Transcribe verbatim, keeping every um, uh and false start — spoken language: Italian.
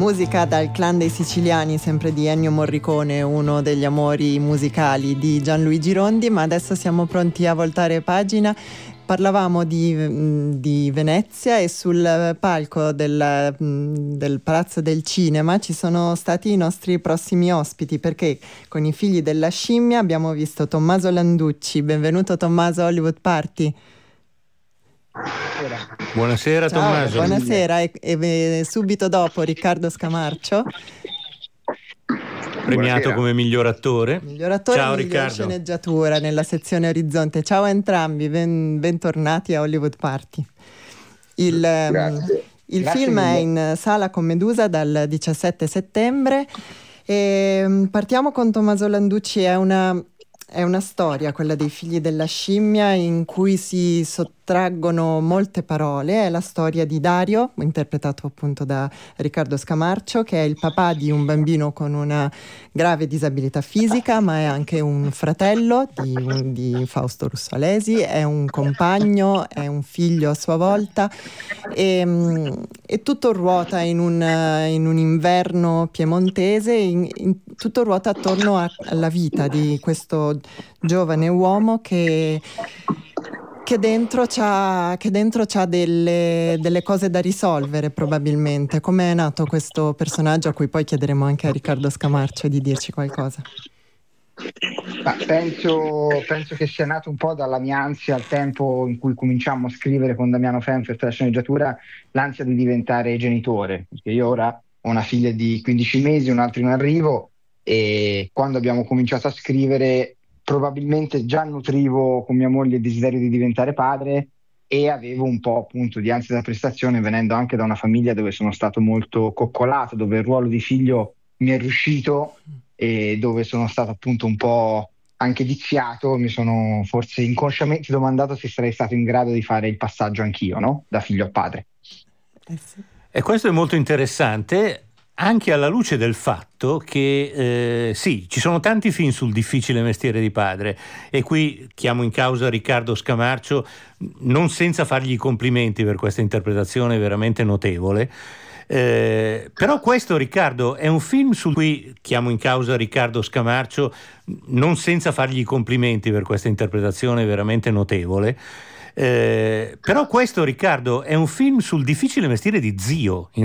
Musica dal Clan dei Siciliani, sempre di Ennio Morricone, uno degli amori musicali di Gianluigi Rondi, ma adesso siamo pronti a voltare pagina. Parlavamo di, di Venezia e sul palco del, del Palazzo del Cinema ci sono stati i nostri prossimi ospiti, perché con i Figli della Scimmia abbiamo visto Tommaso Landucci. Benvenuto Tommaso a Hollywood Party. Buonasera. Buonasera. Ciao, Tommaso. Buonasera e, e subito dopo Riccardo Scamarcio, premiato Buonasera. come miglior attore. Miglior attore Ciao, e miglior Riccardo. sceneggiatura nella sezione Orizzonte. Ciao a entrambi, ben, bentornati a Hollywood Party. Il, Grazie. il Grazie film mille. è in sala con Medusa dal diciassette settembre e partiamo con Tommaso Landucci. È una, è una storia, quella dei Figli della Scimmia, in cui si sottraggono molte parole. È la storia di Dario, interpretato appunto da Riccardo Scamarcio, che è il papà di un bambino con una grave disabilità fisica, ma è anche un fratello di, di Fausto Russalesi, è un compagno, è un figlio a sua volta, e, e tutto ruota in un, in un inverno piemontese, in, in, tutto ruota attorno a, alla vita di questo giovane uomo che che dentro c'ha, che dentro c'ha delle, delle cose da risolvere, probabilmente. Come è nato questo personaggio, a cui poi chiederemo anche a Riccardo Scamarcio di dirci qualcosa? Ma penso, penso che sia nato un po' dalla mia ansia al tempo in cui cominciamo a scrivere con Damiano Fenfer per la sceneggiatura, l'ansia di diventare genitore, perché io ora ho una figlia di quindici mesi, un altro in arrivo, e quando abbiamo cominciato a scrivere probabilmente già nutrivo con mia moglie il desiderio di diventare padre e avevo un po' appunto di ansia da prestazione, venendo anche da una famiglia dove sono stato molto coccolato, dove il ruolo di figlio mi è riuscito e dove sono stato appunto un po' anche viziato. Mi sono forse inconsciamente domandato se sarei stato in grado di fare il passaggio anch'io, no? Da figlio a padre. Eh sì. E questo è molto interessante, anche alla luce del fatto che eh, sì, ci sono tanti film sul difficile mestiere di padre, e qui chiamo in causa Riccardo Scamarcio, non senza fargli i complimenti per questa interpretazione veramente notevole. Eh, però questo, Riccardo, è un film su cui chiamo in causa Riccardo Scamarcio, non senza fargli i complimenti per questa interpretazione veramente notevole. Eh, però questo, Riccardo, è un film sul difficile mestiere di zio.